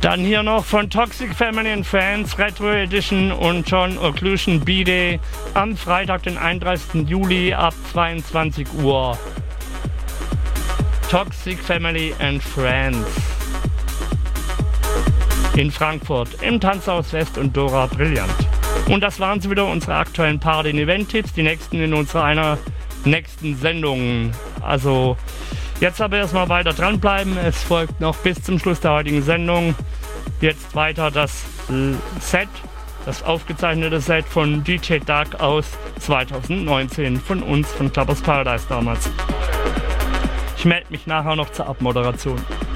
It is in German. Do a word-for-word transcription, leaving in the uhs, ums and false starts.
Dann hier noch von Toxic Family and Friends, Retro Edition und John Occlusion B-Day am Freitag, den einunddreißigsten Juli ab zweiundzwanzig Uhr. Toxic Family and Friends in Frankfurt im Tanzhaus West und Dora Brillant. Und das waren sie wieder, unsere aktuellen Party- und Event-Tipps, die nächsten in unserer einer nächsten Sendung. Also jetzt aber erstmal weiter dranbleiben. Es folgt noch bis zum Schluss der heutigen Sendung jetzt weiter das Set, das aufgezeichnete Set von D J Dark aus zweitausendneunzehn von uns, von Clubbers Paradise damals. Ich melde mich nachher noch zur Abmoderation.